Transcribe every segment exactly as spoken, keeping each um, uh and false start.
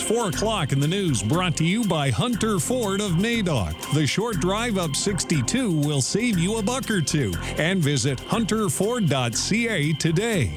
four o'clock in the news, brought to you by Hunter Ford of Madoc. The short drive up sixty-two will save you a buck or two. And visit hunter ford dot c a today.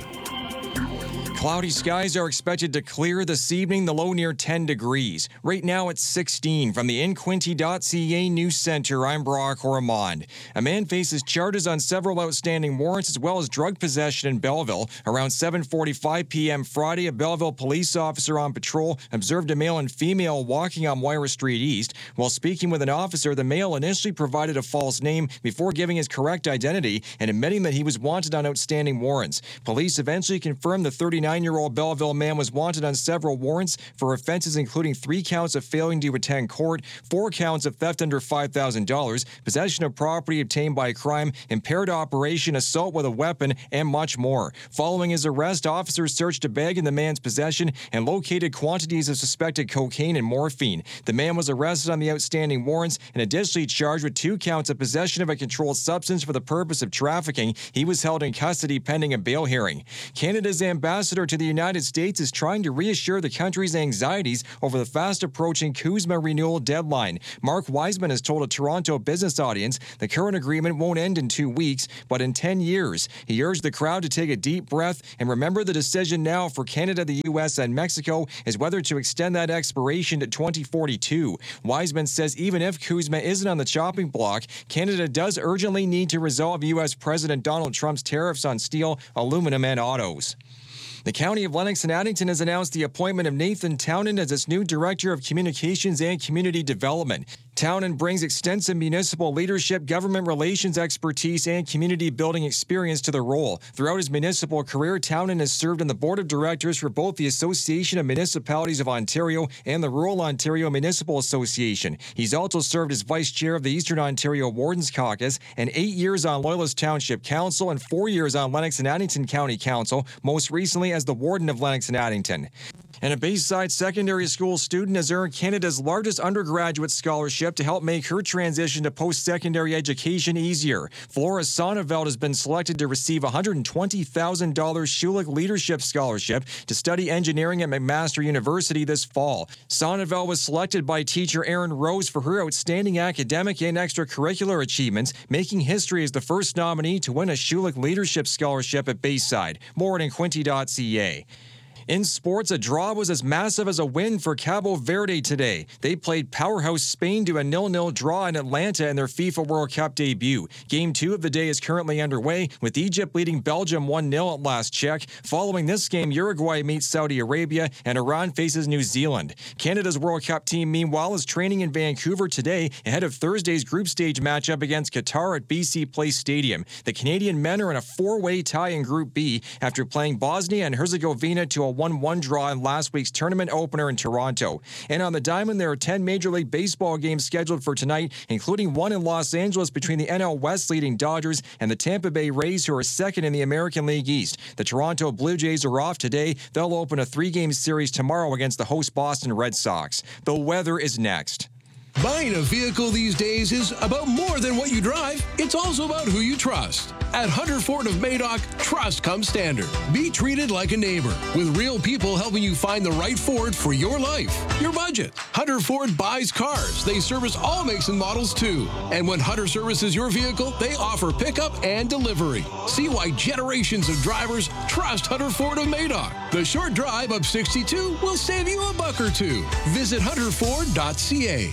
Cloudy skies are expected to clear this evening, the low near ten degrees. Right now it's sixteen. From the in quinte dot c a News Center, I'm Brock Ormond. A man faces charges on several outstanding warrants as well as drug possession in Belleville. Around seven forty-five p.m. Friday, a Belleville police officer on patrol observed a male and female walking on Moira Street East. While speaking with an officer, the male initially provided a false name before giving his correct identity and admitting that he was wanted on outstanding warrants. Police eventually confirmed the thirty-nine-year-old Belleville man was wanted on several warrants for offenses including three counts of failing to attend court, four counts of theft under five thousand dollars, possession of property obtained by a crime, impaired operation, assault with a weapon, and much more. Following his arrest, officers searched a bag in the man's possession and located quantities of suspected cocaine and morphine. The man was arrested on the outstanding warrants and additionally charged with two counts of possession of a controlled substance for the purpose of trafficking. He was held in custody pending a bail hearing. Canada's ambassador to the United States is trying to reassure the country's anxieties over the fast-approaching CUSMA renewal deadline. Mark Wiseman has told a Toronto business audience the current agreement won't end in two weeks, but in ten years. He urged the crowd to take a deep breath and remember the decision now for Canada, the U S, and Mexico is whether to extend that expiration to twenty forty-two. Wiseman says even if CUSMA isn't on the chopping block, Canada does urgently need to resolve U S President Donald Trump's tariffs on steel, aluminum, and autos. The County of Lennox and Addington has announced the appointment of Nathan Townend as its new Director of Communications and Community Development. Townend brings extensive municipal leadership, government relations expertise, and community building experience to the role. Throughout his municipal career, Townend has served on the board of directors for both the Association of Municipalities of Ontario and the Rural Ontario Municipal Association. He's also served as vice chair of the Eastern Ontario Wardens Caucus and eight years on Loyalist Township Council and four years on Lennox and Addington County Council, most recently as the warden of Lennox and Addington. And a Bayside secondary school student has earned Canada's largest undergraduate scholarship to help make her transition to post-secondary education easier. Flora Sonneveld has been selected to receive a one hundred twenty thousand dollars Schulich Leadership Scholarship to study engineering at McMaster University this fall. Sonneveld was selected by teacher Erin Rose for her outstanding academic and extracurricular achievements, making history as the first nominee to win a Schulich Leadership Scholarship at Bayside. More at in quinte dot c a. In sports, a draw was as massive as a win for Cabo Verde today. They played powerhouse Spain to a nil nil draw in Atlanta in their FIFA World Cup debut. Game two of the day is currently underway, with Egypt leading Belgium one nil at last check. Following this game, Uruguay meets Saudi Arabia and Iran faces New Zealand. Canada's World Cup team, meanwhile, is training in Vancouver today ahead of Thursday's group stage matchup against Qatar at B C Place Stadium. The Canadian men are in a four-way tie in Group B after playing Bosnia and Herzegovina to a one one draw in last week's tournament opener in Toronto. And on the diamond, there are ten Major League Baseball games scheduled for tonight, including one in Los Angeles between the N L West leading Dodgers and the Tampa Bay Rays, who are second in the American League East. The Toronto Blue Jays are off today. They'll open a three-game series tomorrow against the host Boston Red Sox. The weather is next. Buying a vehicle these days is about more than what you drive. It's also about who you trust. At Hunter Ford of Madoc, trust comes standard. Be treated like a neighbor, with real people helping you find the right Ford for your life, your budget. Hunter Ford buys cars. They service all makes and models too. And when Hunter services your vehicle, they offer pickup and delivery. See why generations of drivers trust Hunter Ford of Madoc. The short drive up sixty-two will save you a buck or two. Visit hunter ford dot c a.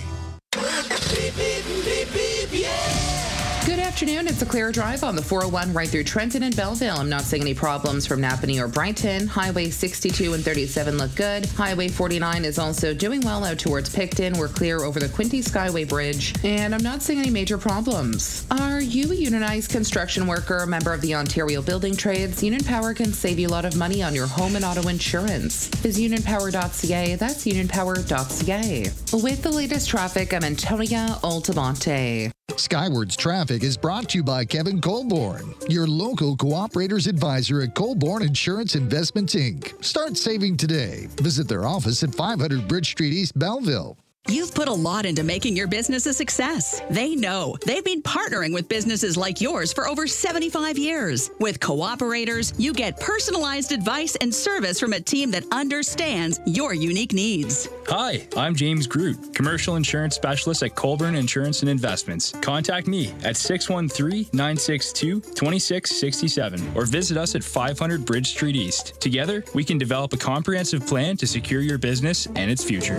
Beep, beep, beep, beep, yeah. Good afternoon. It's a clear drive on the four oh one right through Trenton and Belleville. I'm not seeing any problems from Napanee or Brighton. Highway sixty-two and thirty-seven look good. Highway forty-nine is also doing well out towards Picton. We're clear over the Quinte Skyway Bridge. And I'm not seeing any major problems. Are you a unionized construction worker, a member of the Ontario Building Trades? Union Power can save you a lot of money on your home and auto insurance. Is union power dot c a. That's union power dot c a. With the latest traffic, I'm Antonia Altamonte. Skywards Traffic is brought to you by Kevin Colborne, your local cooperators advisor at Colborne Insurance Investments, Incorporated. Start saving today. Visit their office at five hundred Bridge Street East, Belleville. You've put a lot into making your business a success. They know. They've been partnering with businesses like yours for over seventy-five years. With Cooperators, you get personalized advice and service from a team that understands your unique needs. Hi, I'm James Groot, Commercial Insurance Specialist at Colborne Insurance and Investments. Contact me at six one three, nine six two, two six six seven or visit us at five hundred Bridge Street East. Together, we can develop a comprehensive plan to secure your business and its future.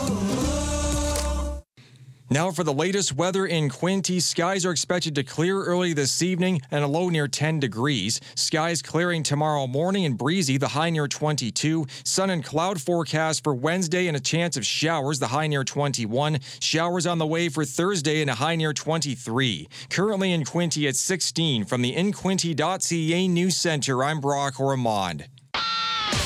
Now for the latest weather in Quinte. Skies are expected to clear early this evening and a low near ten degrees. Skies clearing tomorrow morning and breezy, the high near twenty-two. Sun and cloud forecast for Wednesday and a chance of showers, the high near twenty-one. Showers on the way for Thursday and a high near twenty-three. Currently in Quinte at sixteen. From the in quinte dot c a News Center, I'm Brock Ormond.